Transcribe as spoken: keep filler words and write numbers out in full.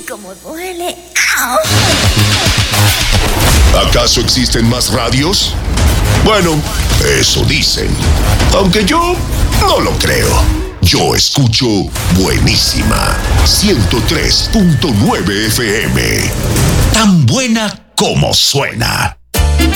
¡Ay, cómo duele! ¡Au! ¿Acaso existen más radios? Bueno, eso dicen. Aunque yo no lo creo. Yo escucho Buenísima ciento tres punto nueve F M. Tan buena como suena.